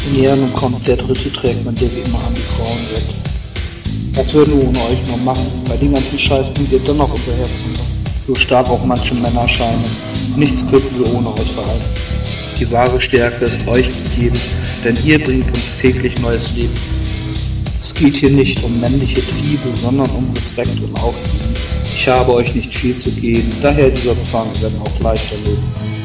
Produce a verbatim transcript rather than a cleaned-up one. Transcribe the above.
Ja, nun kommt der dritte Track, mit dem wir immer an die Frauen weg. Was würden wir ohne euch noch machen? Bei den ganzen Scheiß sind wir dennoch unser Herzen. So stark auch manche Männer scheinen. Nichts könnten wir ohne euch verhalten. Die wahre Stärke ist euch gegeben, denn ihr bringt uns täglich neues Leben. Es geht hier nicht um männliche Triebe, sondern um Respekt und auch Liebe. Ich habe euch nicht viel zu geben, daher dieser Song werden auch leichter leben.